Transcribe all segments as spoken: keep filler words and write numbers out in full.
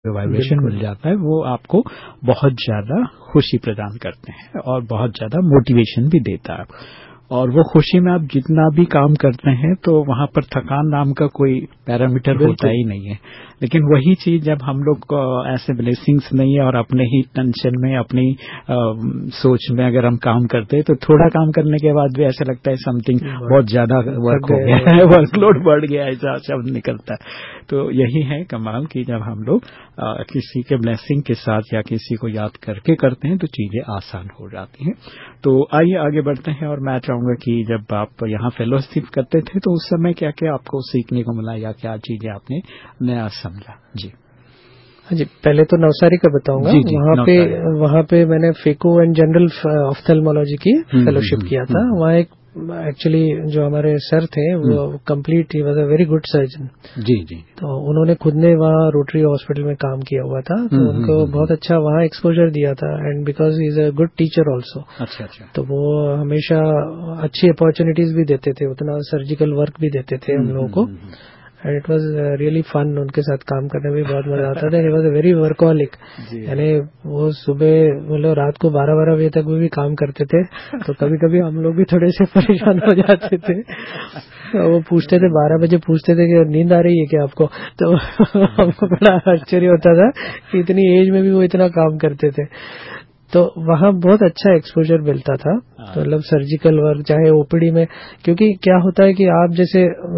Vibration मिल जाता है, वो आपको बहुत ज़्यादा खुशी प्रदान करते हैं और बहुत ज़्यादा मोटिवेशन भी देता है। और वो खुशी में आप जितना भी काम करते हैं तो वहाँ पर थकान नाम का कोई पैरामीटर होता ही नहीं है। लेकिन वही चीज जब हम लोग को ऐसे ब्लेसिंग्स नहीं है और अपने ही टेंशन में, अपनी आ, सोच में अगर हम काम करते हैं तो थोड़ा काम करने के बाद भी ऐसा लगता है समथिंग बहुत ज्यादा वर्क हो गया है, वर्कलोड बढ़ गया, ऐसा शब्द निकलता है। तो यही है कमाल कि जब हम लोग आ, किसी के ब्लेसिंग के साथ या किसी को याद करके करते हैं तो चीजें आसान हो जाती हैं। तो आइए आगे बढ़ते हैं और मैं चाहूंगा कि जब आप यहाँ फेलोशिप करते थे तो उस समय क्या क्या आपको सीखने को मिला या क्या चीजें आपने नया समझा? जी हाँ जी, पहले तो नवसारी का बताऊंगा। वहाँ पे वहाँ पे मैंने फेको एंड जनरल ऑफ्थेल्मोलॉजी की फेलोशिप किया था। वहाँ एक एक्चुअली जो हमारे सर थे वो complete, he was a very good surgeon. जी जी। तो उन्होंने खुद ने वहाँ रोटरी हॉस्पिटल में काम किया हुआ था, तो उनको बहुत अच्छा वहाँ एक्सपोजर दिया था। And because he is a good teacher also. अच्छा अच्छा। तो वो हमेशा अच्छी अपॉर्चुनिटीज भी देते थे, उतना सर्जिकल वर्क भी देते थे हम लोगों को। And it was really fun, उनके साथ काम करने में भी बहुत मजा आता था। It was a very workaholic, यानी वो सुबह मतलब रात को बारह बारह बजे तक वो भी काम करते थे। तो कभी कभी हम लोग भी थोड़े से परेशान हो जाते थे। तो वो पूछते थे, बारह बजे पूछते थे कि नींद आ रही है क्या आपको? तो हमको बड़ा आश्चर्य होता था कि इतनी एज में भी वो इतना काम करते थे। तो वहाँ बहुत अच्छा एक्सपोजर मिलता था, तो मतलब सर्जिकल वर्क चाहे ओपीडी में। क्योंकि क्या होता है कि आप जैसे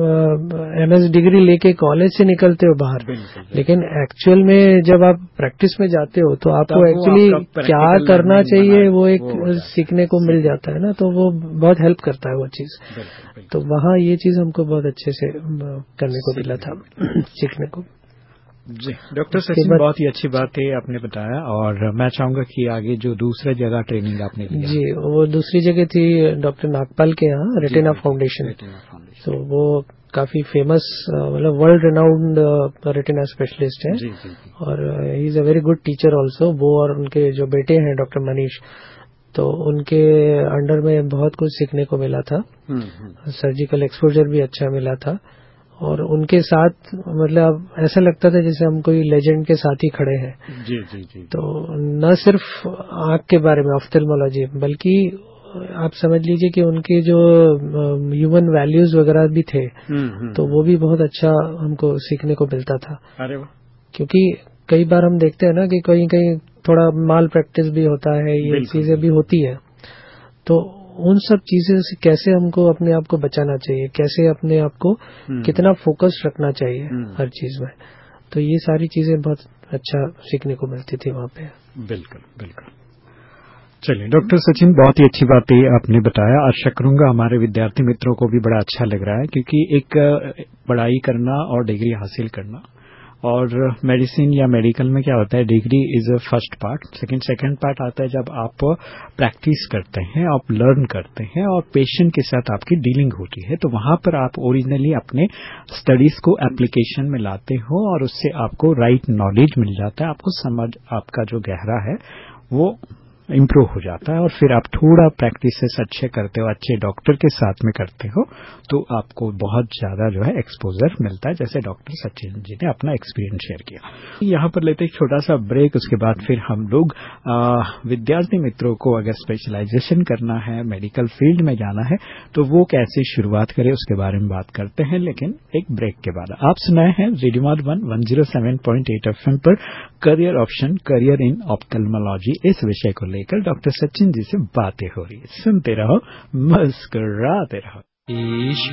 एमएस डिग्री लेके कॉलेज से निकलते हो बाहर, लेकिन एक्चुअल में जब आप प्रैक्टिस में जाते हो तो आपको एक्चुअली क्या करना चाहिए वो एक सीखने को मिल जाता है ना, तो वो बहुत हेल्प करता है वो चीज। तो वहाँ ये चीज हमको बहुत अच्छे से करने को मिला था, सीखने को। जी डॉक्टर सचिन, बहुत ही अच्छी बात है आपने बताया। और मैं चाहूंगा कि आगे जो दूसरे जगह ट्रेनिंग आपने लिया। जी, वो दूसरी जगह थी डॉक्टर नागपाल के यहाँ, रेटिना फाउंडेशन। तो वो काफी फेमस, मतलब वर्ल्ड रेनाउंड रेटिना स्पेशलिस्ट है। जी, जी, जी। और he is a very good teacher also. वो और उनके जो बेटे हैं डॉक्टर मनीष, तो उनके अंडर में बहुत कुछ सीखने को मिला था। सर्जिकल एक्सपोजर भी अच्छा मिला था। और उनके साथ मतलब ऐसा लगता था जैसे हम कोई लेजेंड के साथ ही खड़े हैं। जी जी जी। तो न सिर्फ आंख के बारे में ऑफ्थेल्मोलॉजी, बल्कि आप समझ लीजिए कि उनके जो ह्यूमन वैल्यूज वगैरह भी थे, तो वो भी बहुत अच्छा हमको सीखने को मिलता था। अरे वाह। क्योंकि कई बार हम देखते हैं ना कि कहीं कहीं थोड़ा माल प्रैक्टिस भी होता है, ये चीजें भी होती है। तो उन सब चीजों से कैसे हमको अपने आप को बचाना चाहिए, कैसे अपने आप को कितना फोकस रखना चाहिए हर चीज में, तो ये सारी चीजें बहुत अच्छा सीखने को मिलती थी वहाँ पे। बिल्कुल बिल्कुल। चलिए डॉक्टर सचिन, बहुत ही अच्छी बात है आपने बताया। आशा करूंगा हमारे विद्यार्थी मित्रों को भी बड़ा अच्छा लग रहा है, क्योंकि एक पढ़ाई करना और डिग्री हासिल करना, और मेडिसिन या मेडिकल में क्या होता है, degree is a first part, second second part आता है जब आप प्रैक्टिस करते हैं, आप लर्न करते हैं और पेशेंट के साथ आपकी डीलिंग होती है, तो वहां पर आप ओरिजिनली अपने स्टडीज को एप्लीकेशन में लाते हो और उससे आपको राइट नॉलेज मिल जाता है, आपको समझ आपका जो गहरा है वो इम्प्रूव हो जाता है। और फिर आप थोड़ा प्रैक्टिसेस अच्छे करते हो, अच्छे डॉक्टर के साथ में करते हो, तो आपको बहुत ज्यादा जो है एक्सपोजर मिलता है, जैसे डॉक्टर सचिन जी ने अपना एक्सपीरियंस शेयर किया। यहाँ पर लेते एक छोटा सा ब्रेक, उसके बाद फिर हम लोग विद्यार्थी मित्रों को अगर स्पेशलाइजेशन करना है, मेडिकल फील्ड में जाना है, तो वो कैसे शुरुआत करें उसके बारे में बात करते हैं, लेकिन एक ब्रेक के बाद। आप सुनाए हैं radio Madhuban one zero seven point eight FM पर career option, career in ophthalmology, इस विषय को लेकर डॉक्टर सचिन जी से बातें हो रही है। सुनते रहो, मुस्कुराते रहो।